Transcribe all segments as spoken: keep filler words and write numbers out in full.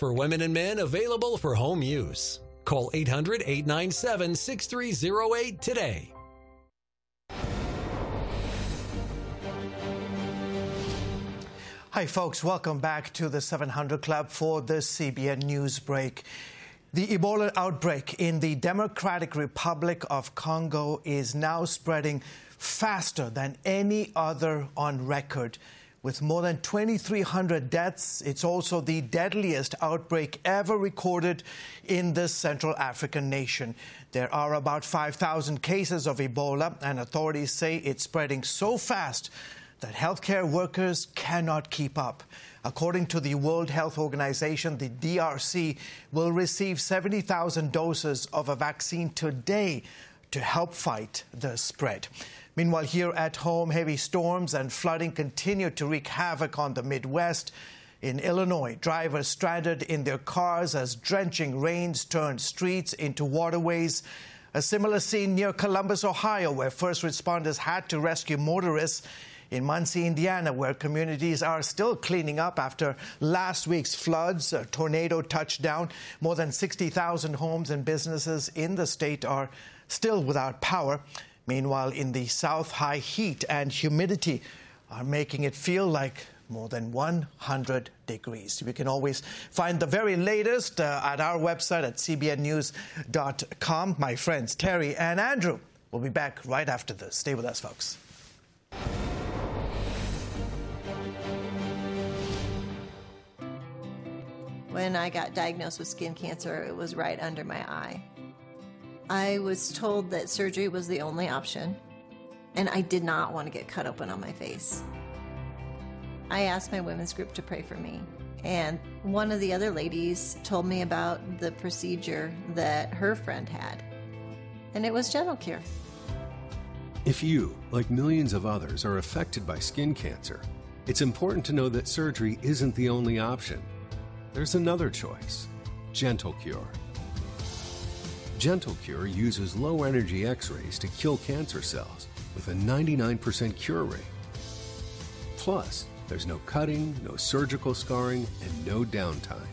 for women and men available for home use. Call eight hundred, eight nine seven, six three zero eight today. Hi, folks. Welcome back to the seven hundred Club for the C B N News Break. The Ebola outbreak in the Democratic Republic of Congo is now spreading faster than any other on record. With more than twenty-three hundred deaths, it's also the deadliest outbreak ever recorded in this Central African nation. There are about five thousand cases of Ebola, and authorities say it's spreading so fast that healthcare workers cannot keep up. According to the World Health Organization, the D R C will receive seventy thousand doses of a vaccine today to help fight the spread. Meanwhile, here at home, heavy storms and flooding continue to wreak havoc on the Midwest. In Illinois, drivers stranded in their cars as drenching rains turned streets into waterways. A similar scene near Columbus, Ohio, where first responders had to rescue motorists. In Muncie, Indiana, where communities are still cleaning up after last week's floods, a tornado touched down. More than sixty thousand homes and businesses in the state are still without power. Meanwhile, in the South, high heat and humidity are making it feel like more than one hundred degrees. You can always find the very latest uh, at our website at c b n news dot com. My friends Terry and Andrew will be back right after this. Stay with us, folks. When I got diagnosed with skin cancer, it was right under my eye. I was told that surgery was the only option, and I did not want to get cut open on my face. I asked my women's group to pray for me, and one of the other ladies told me about the procedure that her friend had, and it was Gentle Cure. If you, like millions of others, are affected by skin cancer, it's important to know that surgery isn't the only option. There's another choice, Gentle Cure. Gentle Cure uses low-energy X-rays to kill cancer cells with a ninety-nine percent cure rate. Plus, there's no cutting, no surgical scarring, and no downtime.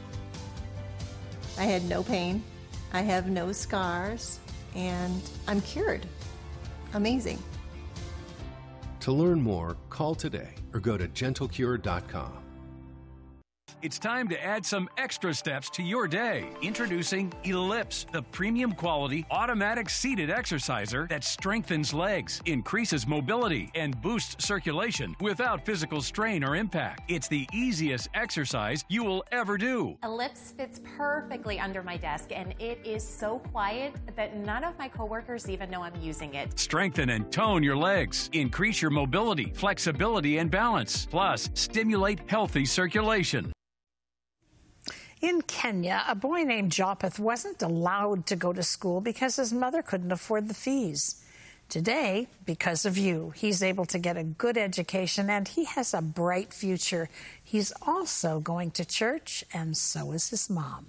I had no pain, I have no scars, and I'm cured. Amazing. To learn more, call today or go to gentle cure dot com. It's time to add some extra steps to your day. Introducing Ellipse, the premium quality automatic seated exerciser that strengthens legs, increases mobility, and boosts circulation without physical strain or impact. It's the easiest exercise you will ever do. Ellipse fits perfectly under my desk, and it is so quiet that none of my coworkers even know I'm using it. Strengthen and tone your legs. Increase your mobility, flexibility, and balance. Plus, stimulate healthy circulation. In Kenya, a boy named Japheth wasn't allowed to go to school because his mother couldn't afford the fees. Today, because of you, he's able to get a good education and he has a bright future. He's also going to church, and so is his mom.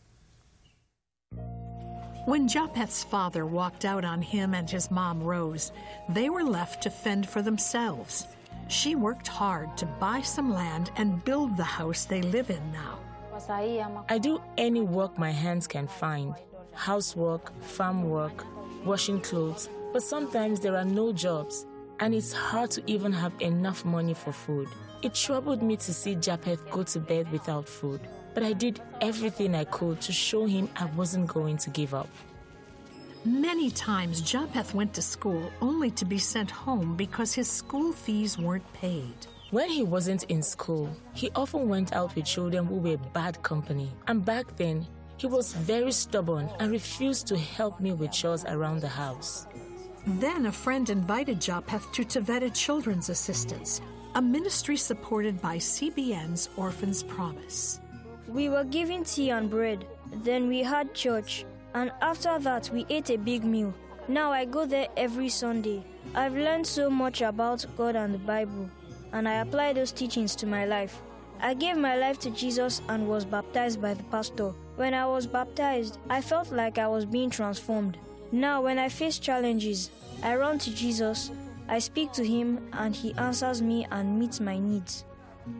When Japheth's father walked out on him and his mom, Rose, they were left to fend for themselves. She worked hard to buy some land and build the house they live in now. I do any work my hands can find. Housework, farm work, washing clothes. But sometimes there are no jobs, and it's hard to even have enough money for food. It troubled me to see Japheth go to bed without food. But I did everything I could to show him I wasn't going to give up. Many times, Japheth went to school only to be sent home because his school fees weren't paid. When he wasn't in school, he often went out with children who were bad company. And back then, he was very stubborn and refused to help me with chores around the house. Then a friend invited Japheth to Taveta Children's Assistance, a ministry supported by C B N's Orphans Promise. We were given tea and bread. Then we had church. And after that, we ate a big meal. Now I go there every Sunday. I've learned so much about God and the Bible, and I apply those teachings to my life. I gave my life to Jesus and was baptized by the pastor. When I was baptized, I felt like I was being transformed. Now, when I face challenges, I run to Jesus, I speak to him, and he answers me and meets my needs.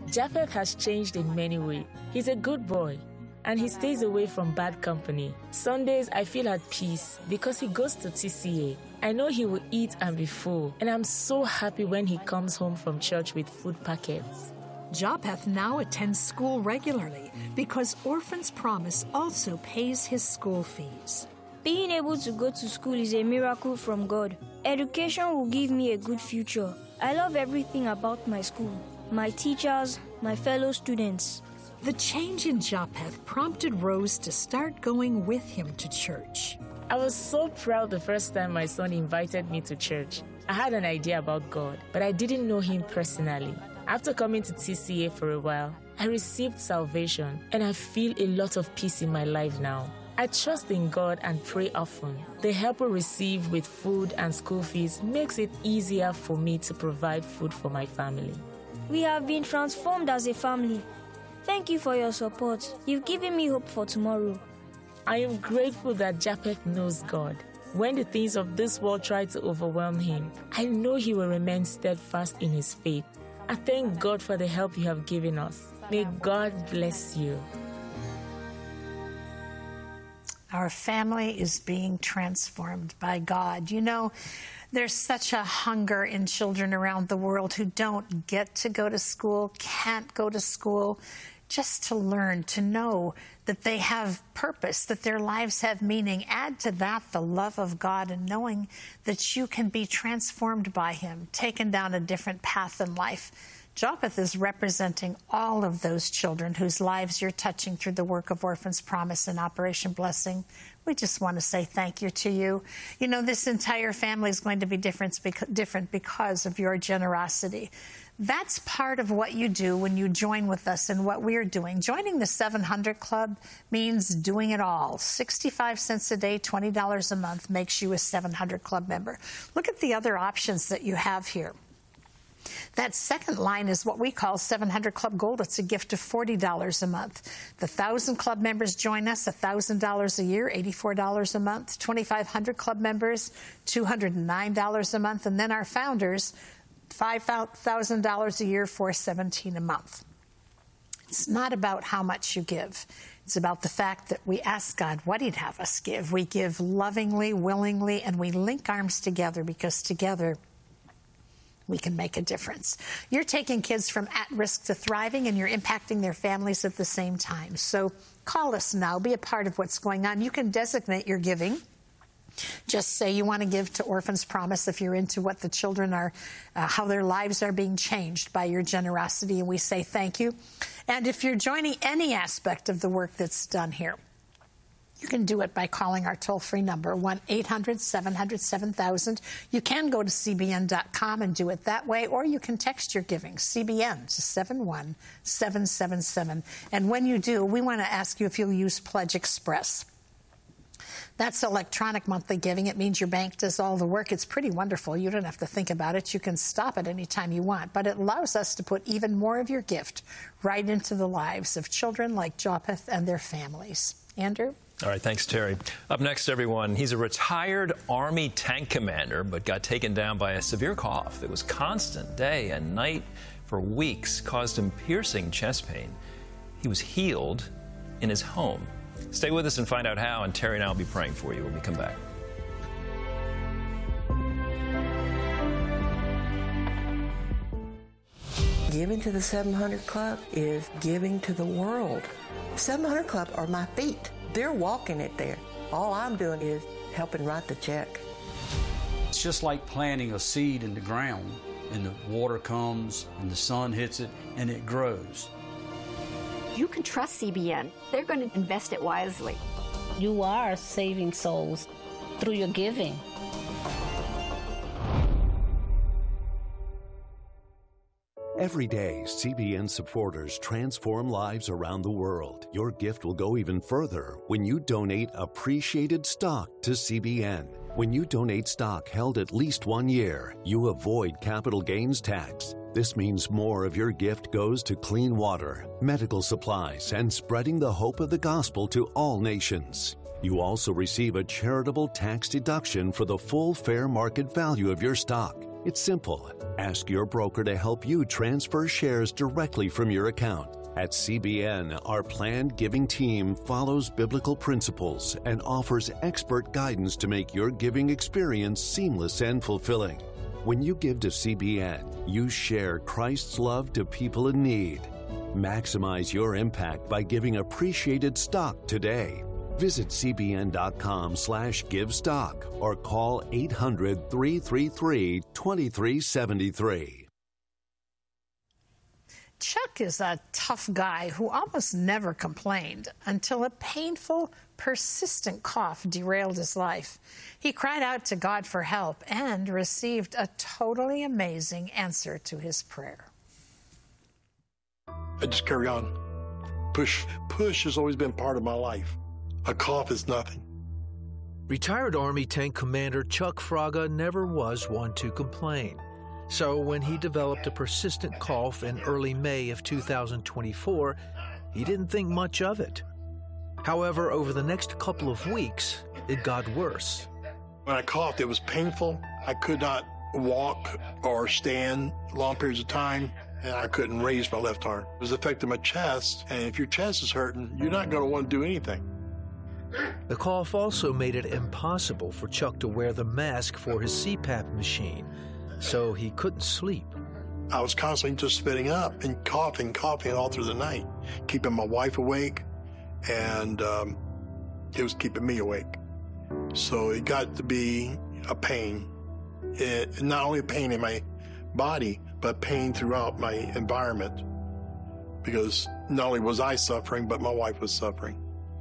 Japheth has changed in many ways. He's a good boy, and he stays away from bad company. Sundays, I feel at peace because he goes to T C A. I know he will eat and be full, and I'm so happy when he comes home from church with food packets. Japheth now attends school regularly because Orphans Promise also pays his school fees. Being able to go to school is a miracle from God. Education will give me a good future. I love everything about my school, my teachers, my fellow students. The change in Japheth prompted Rose to start going with him to church. I was so proud the first time my son invited me to church. I had an idea about God, but I didn't know him personally. After coming to T C A for a while, I received salvation, and I feel a lot of peace in my life now. I trust in God and pray often. The help we receive with food and school fees makes it easier for me to provide food for my family. We have been transformed as a family. Thank you for your support. You've given me hope for tomorrow. I am grateful that Japheth knows God. When the things of this world try to overwhelm him, I know he will remain steadfast in his faith. I thank God for the help you have given us. May God bless you. Our family is being transformed by God. You know, there's such a hunger in children around the world who don't get to go to school, can't go to school, just to learn, to know that they have purpose, that their lives have meaning. Add to that the love of God and knowing that you can be transformed by him, taken down a different path in life. Japheth is representing all of those children whose lives you're touching through the work of Orphans Promise and Operation Blessing. We just want to say thank you to you. You know, this entire family is going to be different because of your generosity. That's part of what you do when you join with us in what we're doing. Joining the seven hundred Club means doing it all. sixty-five cents a day, twenty dollars a month makes you a seven hundred Club member. Look at the other options that you have here. That second line is what we call seven hundred Club Gold. It's a gift of forty dollars a month. The one thousand Club members join us, one thousand dollars a year, eighty-four dollars a month. twenty-five hundred Club members, two hundred nine dollars a month. And then our founders, five thousand dollars a year for seventeen dollars a month. It's not about how much you give. It's about the fact that we ask God what he'd have us give. We give lovingly, willingly, and we link arms together because together we can make a difference. You're taking kids from at-risk to thriving, and you're impacting their families at the same time. So call us now. Be a part of what's going on. You can designate your giving. Just say you want to give to Orphans Promise if you're into what the children are, uh, how their lives are being changed by your generosity, and we say thank you. And if you're joining any aspect of the work that's done here, you can do it by calling our toll-free number, one eight hundred seven hundred seven thousand. You can go to C B N dot com and do it that way, or you can text your giving, C B N, to seven one seven seven seven. And when you do, we want to ask you if you'll use Pledge Express. That's electronic monthly giving. It means your bank does all the work. It's pretty wonderful. You don't have to think about it. You can stop it anytime you want. But it allows us to put even more of your gift right into the lives of children like Japheth and their families. Andrew? All right, thanks, Terry. Up next, everyone, he's a retired Army tank commander, but got taken down by a severe cough that was constant day and night for weeks, caused him piercing chest pain. He was healed in his home. Stay with us and find out how, and Terry and I will be praying for you when we come back. Giving to the seven hundred Club is giving to the world. seven hundred Club are my feet. They're walking it there. All I'm doing is helping write the check. It's just like planting a seed in the ground, and the water comes, and the sun hits it, and it grows. You can trust C B N. They're going to invest it wisely. You are saving souls through your giving. Every day, C B N supporters transform lives around the world. Your gift will go even further when you donate appreciated stock to C B N. When you donate stock held at least one year, you avoid capital gains tax. This means more of your gift goes to clean water, medical supplies, and spreading the hope of the gospel to all nations. You also receive a charitable tax deduction for the full fair market value of your stock. It's simple. Ask your broker to help you transfer shares directly from your account. At C B N, our planned giving team follows biblical principles and offers expert guidance to make your giving experience seamless and fulfilling. When you give to C B N, you share Christ's love to people in need. Maximize your impact by giving appreciated stock today. Visit cbn.com slash give stock or call eight hundred, three three three, two three seven three. Chuck is a tough guy who almost never complained until a painful, persistent cough derailed his life. He cried out to God for help and received a totally amazing answer to his prayer. I just carry on. Push, push has always been part of my life. A cough is nothing. Retired Army Tank Commander Chuck Fraga never was one to complain. So when he developed a persistent cough in early May of two thousand twenty-four, he didn't think much of it. However, over the next couple of weeks, it got worse. When I coughed, it was painful. I could not walk or stand long periods of time, and I couldn't raise my left arm. It was affecting my chest, and if your chest is hurting, you're not going to want to do anything. The cough also made it impossible for Chuck to wear the mask for his C PAP machine, so he couldn't sleep. I was constantly just spitting up and coughing, coughing all through the night, keeping my wife awake, and um, it was keeping me awake. So it got to be a pain. It, not only a pain in my body, but pain throughout my environment, because not only was I suffering, but my wife was suffering.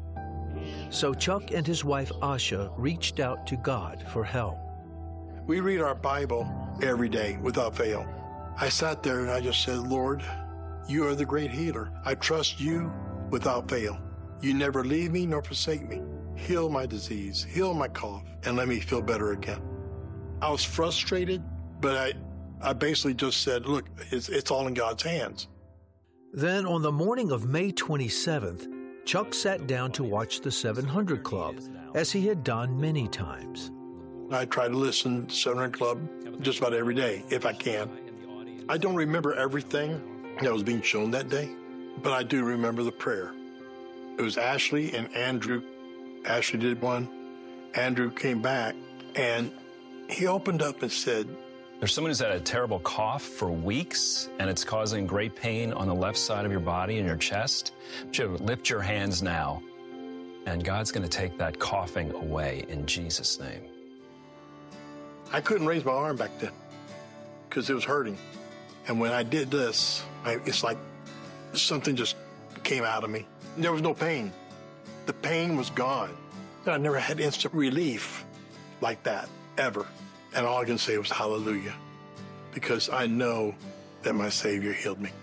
So Chuck and his wife Asha reached out to God for help. We read our Bible every day without fail. I sat there and I just said, Lord, you are the great healer. I trust you without fail. You never leave me nor forsake me. Heal my disease, heal my cough, and let me feel better again. I was frustrated, but I, I basically just said, look, it's, it's all in God's hands. Then on the morning of May twenty-seventh, Chuck sat down to watch the seven hundred Club, as he had done many times. I try to listen to seven hundred Club just about every day, if I can. I don't remember everything that was being shown that day, but I do remember the prayer. It was Ashley and Andrew. Ashley did one. Andrew came back, and he opened up and said, There's someone who's had a terrible cough for weeks, and it's causing great pain on the left side of your body and your chest. But lift your hands now, and God's going to take that coughing away in Jesus' name. I couldn't raise my arm back then because it was hurting. And when I did this, I, it's like something just came out of me. There was no pain. The pain was gone. I never had instant relief like that, ever. And all I can say was hallelujah, because I know that my Savior healed me.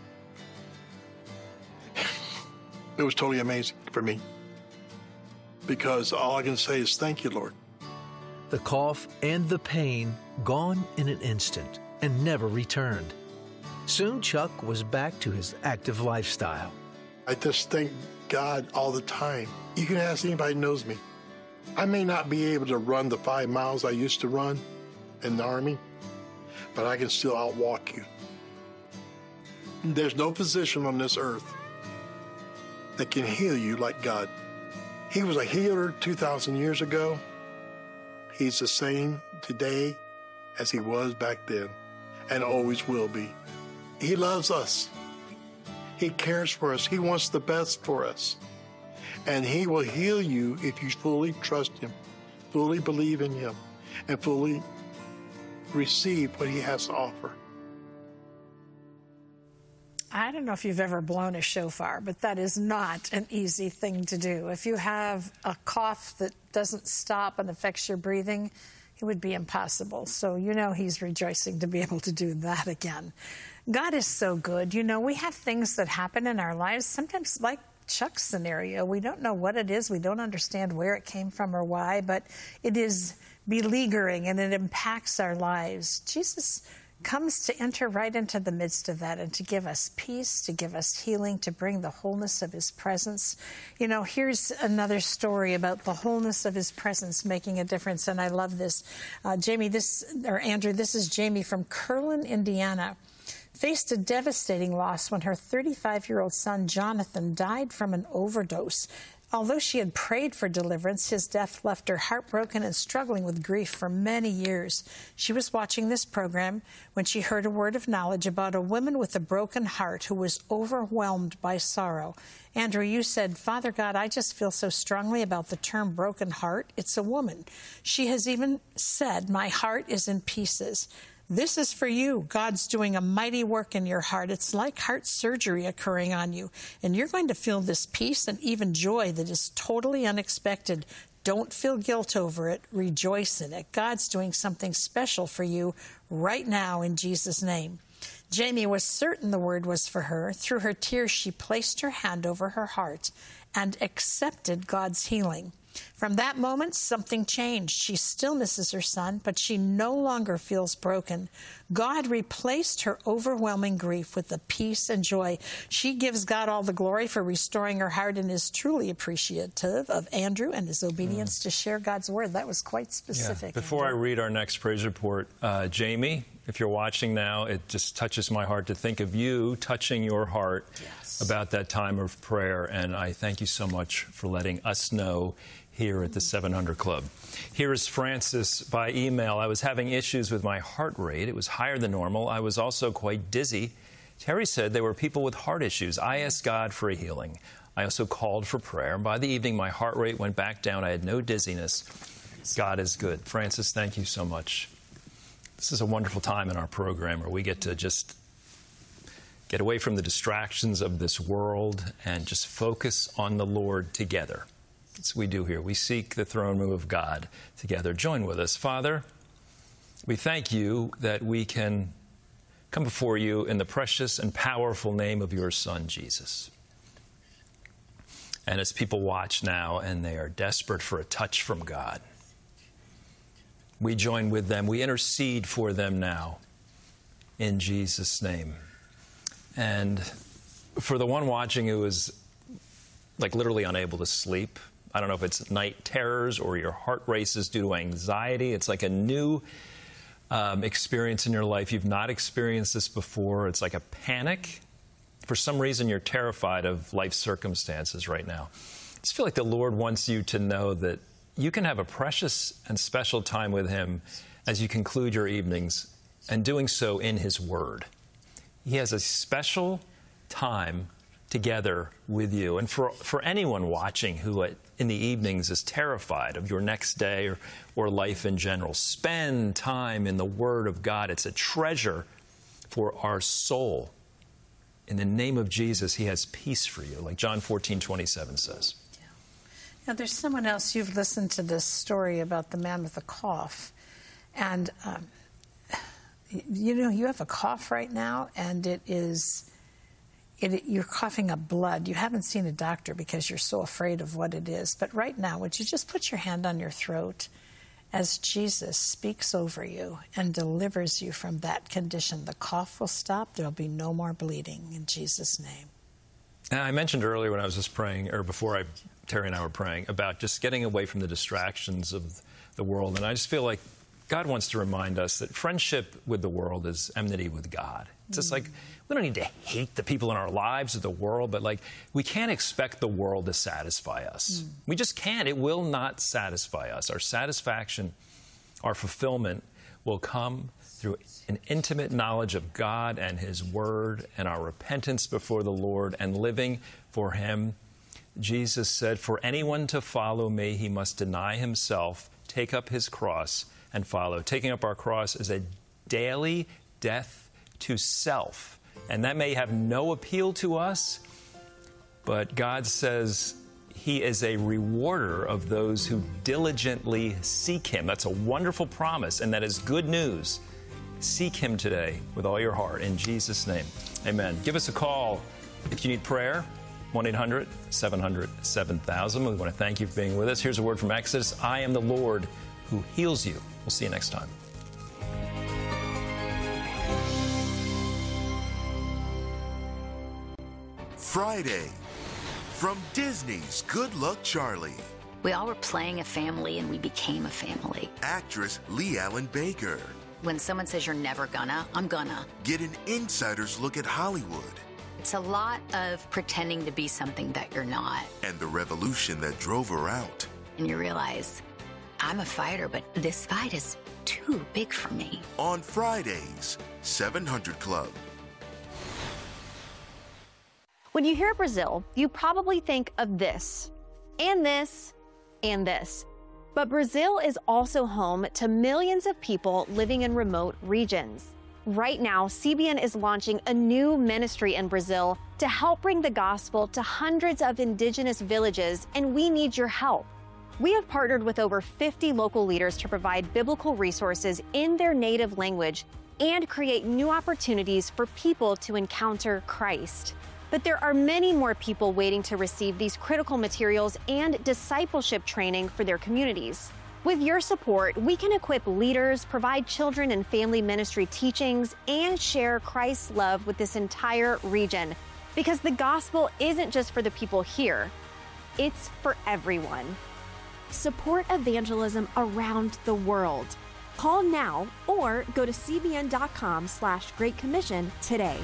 It was totally amazing for me, because all I can say is thank you, Lord. The cough and the pain gone in an instant and never returned. Soon Chuck was back to his active lifestyle. I just thank God all the time. You can ask anybody who knows me. I may not be able to run the five miles I used to run in the Army, but I can still outwalk you. There's no physician on this earth that can heal you like God. He was a healer two thousand years ago. He's the same today as he was back then, and always will be. He loves us. He cares for us. He wants the best for us. And he will heal you if you fully trust him, fully believe in him, and fully receive what he has to offer. I don't know if you've ever blown a shofar, but that is not an easy thing to do. If you have a cough that doesn't stop and affects your breathing, it would be impossible. So you know he's rejoicing to be able to do that again. God is so good. You know, we have things that happen in our lives, sometimes like Chuck's scenario. We don't know what it is. We don't understand where it came from or why, but it is beleaguering and it impacts our lives. Jesus comes to enter right into the midst of that and to give us peace, to give us healing, to bring the wholeness of his presence. You know, here's another story about the wholeness of his presence making a difference, and I love this. Uh, Jamie, this, or Andrew, this is Jamie from Curlin, Indiana. Faced a devastating loss when her thirty-five-year-old son, Jonathan, died from an overdose. Although she had prayed for deliverance, his death left her heartbroken and struggling with grief for many years. She was watching this program when she heard a word of knowledge about a woman with a broken heart who was overwhelmed by sorrow. Andrew, you said, Father God, I just feel so strongly about the term broken heart. It's a woman. She has even said, my heart is in pieces. This is for you. God's doing a mighty work in your heart. It's like heart surgery occurring on you, and you're going to feel this peace and even joy that is totally unexpected. Don't feel guilt over it. Rejoice in it. God's doing something special for you right now in Jesus' name. Jamie was certain the word was for her. Through her tears, she placed her hand over her heart and accepted God's healing. From that moment, something changed. She still misses her son, but she no longer feels broken. God replaced her overwhelming grief with the peace and joy. She gives God all the glory for restoring her heart and is truly appreciative of Andrew and his obedience mm. to share God's word. That was quite specific. Yeah. Before Andrew. I read our next praise report, uh, Jamie, if you're watching now, it just touches my heart to think of you touching your heart yes. about that time of prayer, and I thank you so much for letting us know here at the seven hundred Club. Here is Francis by email. I was having issues with my heart rate. It was higher than normal. I was also quite dizzy. Terry said there were people with heart issues. I asked God for a healing. I also called for prayer. By the evening, my heart rate went back down. I had no dizziness. God is good. Francis, thank you so much. This is a wonderful time in our program where we get to just get away from the distractions of this world and just focus on the Lord together. That's what we do here. We seek the throne room of God together. Join with us. Father, we thank you that we can come before you in the precious and powerful name of your Son, Jesus. And as people watch now and they are desperate for a touch from God, we join with them. We intercede for them now in Jesus' name. And for the one watching who is like literally unable to sleep, I don't know if it's night terrors or your heart races due to anxiety. It's like a new um, experience in your life. You've not experienced this before. It's like a panic. For some reason, you're terrified of life circumstances right now. I just feel like the Lord wants you to know that you can have a precious and special time with Him as you conclude your evenings, and doing so in His Word. He has a special time together with you. And for, for anyone watching who at, in the evenings is terrified of your next day or, or life in general, spend time in the Word of God. It's a treasure for our soul. In the name of Jesus, He has peace for you, like John fourteen twenty-seven says. Yeah. Now, there's someone else, you've listened to this story about the man with a cough. And, um, you know, you have a cough right now, and it is... It, you're coughing up blood. You haven't seen a doctor because you're so afraid of what it is. But right now, would you just put your hand on your throat as Jesus speaks over you and delivers you from that condition? The cough will stop. There'll be no more bleeding in Jesus' name. And I mentioned earlier when I was just praying, or before I, Terry and I were praying, about just getting away from the distractions of the world. And I just feel like God wants to remind us that friendship with the world is enmity with God. It's just like, we don't need to hate the people in our lives or the world, but like, we can't expect the world to satisfy us. Mm. We just can't. It will not satisfy us. Our satisfaction, our fulfillment will come through an intimate knowledge of God and His Word and our repentance before the Lord and living for Him. Jesus said, for anyone to follow me, he must deny himself, take up his cross, and follow. Taking up our cross is a daily death to self. And that may have no appeal to us, but God says He is a rewarder of those who diligently seek Him. That's a wonderful promise, and that is good news. Seek Him today with all your heart. In Jesus' name, amen. Give us a call if you need prayer, one eight hundred seven hundred seven thousand. We want to thank you for being with us. Here's a word from Exodus. I am the Lord who heals you. We'll see you next time. Friday, from Disney's Good Luck Charlie. We all were playing a family and we became a family. Actress Lee Allen Baker. When someone says you're never gonna, I'm gonna. Get an insider's look at Hollywood. It's a lot of pretending to be something that you're not. And the revolution that drove her out. And you realize, I'm a fighter, but this fight is too big for me. On Fridays, seven hundred Club. When you hear Brazil, you probably think of this, and this, and this. But Brazil is also home to millions of people living in remote regions. Right now, C B N is launching a new ministry in Brazil to help bring the gospel to hundreds of indigenous villages, and we need your help. We have partnered with over fifty local leaders to provide biblical resources in their native language and create new opportunities for people to encounter Christ. But there are many more people waiting to receive these critical materials and discipleship training for their communities. With your support, we can equip leaders, provide children and family ministry teachings, and share Christ's love with this entire region. Because the gospel isn't just for the people here, it's for everyone. Support evangelism around the world. Call now or go to cbn.com slash Great Commission today.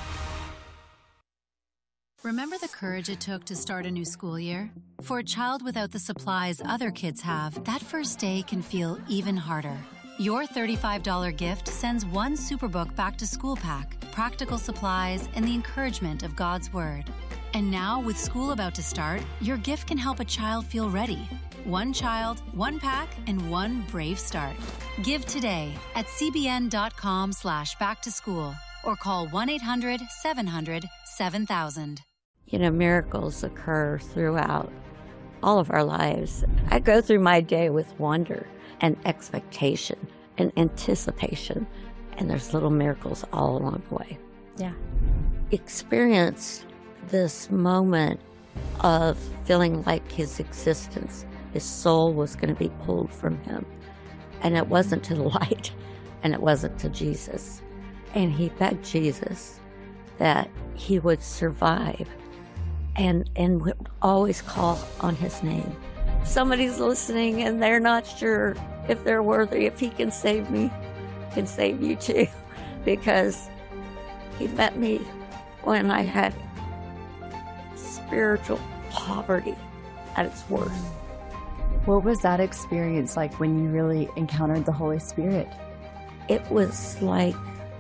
Remember the courage it took to start a new school year? For a child without the supplies other kids have, that first day can feel even harder. Your thirty-five dollars gift sends one Superbook back to school pack, practical supplies, and the encouragement of God's Word. And now, with school about to start, your gift can help a child feel ready. One child, one pack, and one brave start. Give today at cbn.com slash back to school or call one eight hundred seven hundred seven thousand. You know, miracles occur throughout all of our lives. I go through my day with wonder and expectation and anticipation, and there's little miracles all along the way. Yeah. Experience this moment of feeling like his existence, his soul was going to be pulled from him. And it wasn't to the light, and it wasn't to Jesus. And he begged Jesus that he would survive and, and would always call on his name. Somebody's listening and they're not sure if they're worthy, if he can save me, can save you too. Because he met me when I had spiritual poverty at its worst. What was that experience like when you really encountered the Holy Spirit? It was like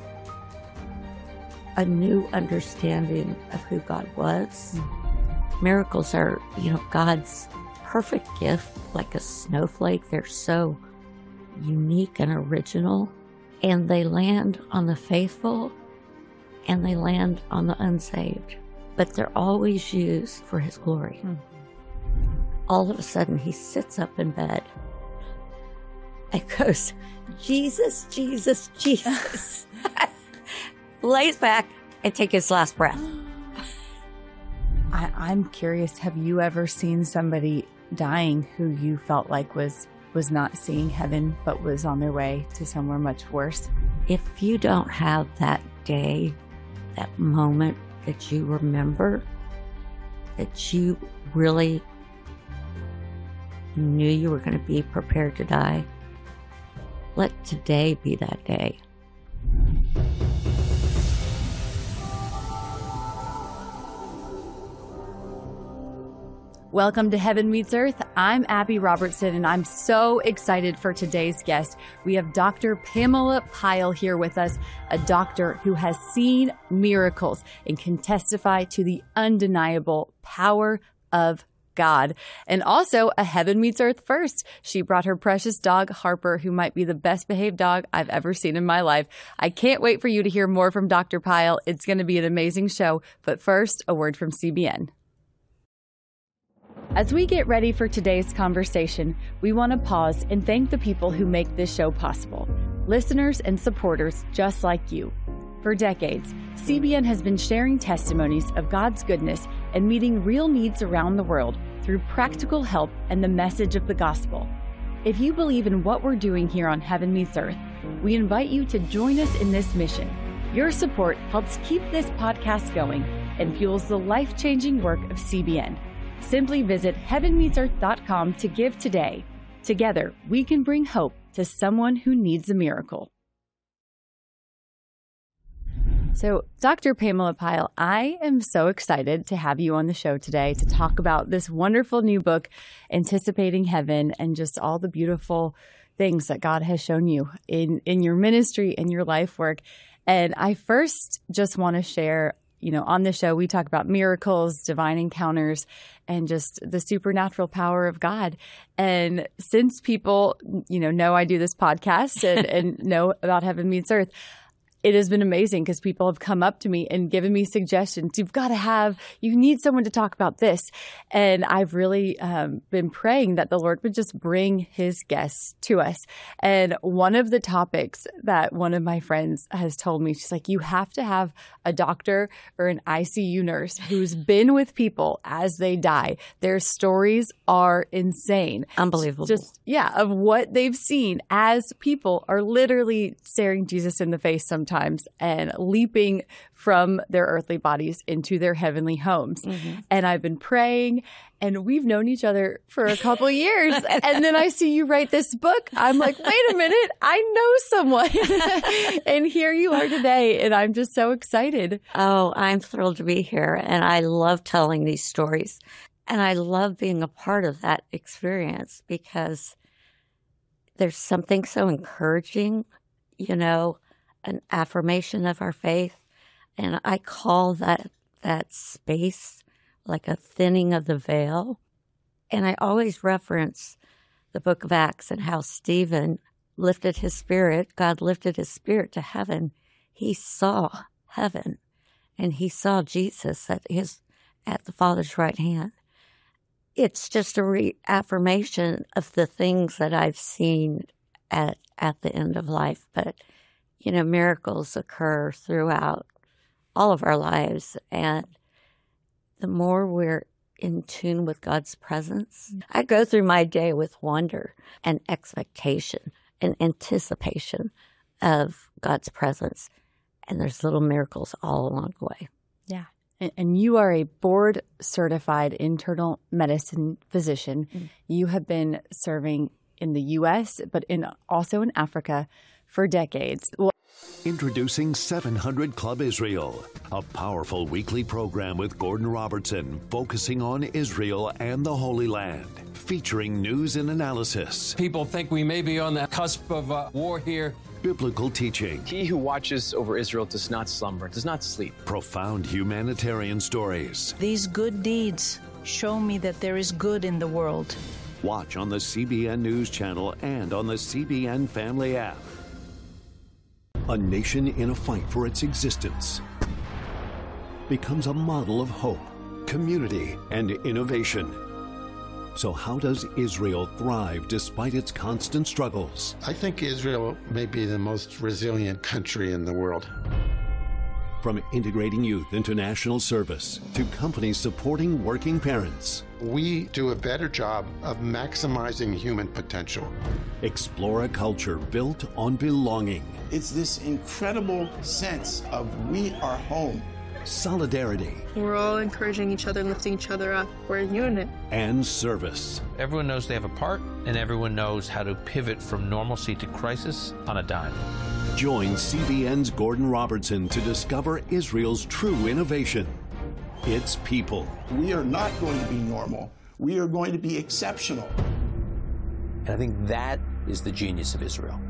a new understanding of who God was. Mm. Miracles are, you know, God's perfect gift, like a snowflake. They're so unique and original, and they land on the faithful and they land on the unsaved, but they're always used for his glory. Mm. All of a sudden, he sits up in bed and goes, Jesus, Jesus, Jesus. Lays back and takes his last breath. I, I'm curious, have you ever seen somebody dying who you felt like was, was not seeing heaven, but was on their way to somewhere much worse? If you don't have that day, that moment that you remember, that you really knew you were going to be prepared to die, let today be that day. Welcome to Heaven Meets Earth. I'm Abby Robertson, and I'm so excited for today's guest. We have Doctor Pamela Pyle here with us, a doctor who has seen miracles and can testify to the undeniable power of God. And also a Heaven Meets Earth first. She brought her precious dog, Harper, who might be the best behaved dog I've ever seen in my life. I can't wait for you to hear more from Doctor Pyle. It's going to be an amazing show. But first, a word from C B N. As we get ready for today's conversation, we want to pause and thank the people who make this show possible. Listeners and supporters just like you. For decades, C B N has been sharing testimonies of God's goodness and meeting real needs around the world through practical help and the message of the gospel. If you believe in what we're doing here on Heaven Meets Earth, we invite you to join us in this mission. Your support helps keep this podcast going and fuels the life-changing work of C B N. Simply visit heaven meets earth dot com to give today. Together, we can bring hope to someone who needs a miracle. So, Doctor Pamela Pyle, I am so excited to have you on the show today to talk about this wonderful new book, Anticipating Heaven, and just all the beautiful things that God has shown you in, in your ministry and your life work. And I first just want to share, you know, on the show, we talk about miracles, divine encounters, and just the supernatural power of God. And since people, you know, know I do this podcast and, and know about Heaven Meets Earth, it has been amazing because people have come up to me and given me suggestions. You've got to have, you need someone to talk about this. And I've really um, been praying that the Lord would just bring his guests to us. And one of the topics that one of my friends has told me, she's like, you have to have a doctor or an I C U nurse who's been with people as they die. Their stories are insane. Unbelievable. Just, yeah, of what they've seen as people are literally staring Jesus in the face sometimes. Times and leaping from their earthly bodies into their heavenly homes. Mm-hmm. And I've been praying, and we've known each other for a couple years. And then I see you write this book. I'm like, wait a minute, I know someone. And here you are today, and I'm just so excited. Oh, I'm thrilled to be here, and I love telling these stories. And I love being a part of that experience because there's something so encouraging, you know, an affirmation of our faith. And I call that that space like a thinning of the veil. And I always reference the book of Acts and how Stephen lifted his spirit, God lifted his spirit to heaven. He saw heaven and he saw Jesus at his at the Father's right hand. It's just a reaffirmation of the things that I've seen at at the end of life. But you know, miracles occur throughout all of our lives. And the more we're in tune with God's presence, I go through my day with wonder and expectation and anticipation of God's presence. And there's little miracles all along the way. Yeah. And, and you are a board certified internal medicine physician. Mm. You have been serving in the U S, but in also in Africa for decades. Well, Introducing seven hundred Club Israel, a powerful weekly program with Gordon Robertson focusing on Israel and the Holy Land, featuring news and analysis. People think we may be on the cusp of uh, war here. Biblical teaching. He who watches over Israel does not slumber, does not sleep. Profound humanitarian stories. These good deeds show me that there is good in the world. Watch on the C B N News Channel and on the C B N Family app. A nation in a fight for its existence becomes a model of hope, community, and innovation. So how does Israel thrive despite its constant struggles? I think Israel may be the most resilient country in the world. From integrating youth into national service to companies supporting working parents. We do a better job of maximizing human potential. Explore a culture built on belonging. It's this incredible sense of we are home. Solidarity. We're all encouraging each other, lifting each other up. We're a unit. And service. Everyone knows they have a part, and everyone knows how to pivot from normalcy to crisis on a dime. Join C B N's Gordon Robertson to discover Israel's true innovation. It's people. We are not going to be normal. We are going to be exceptional. And I think that is the genius of Israel.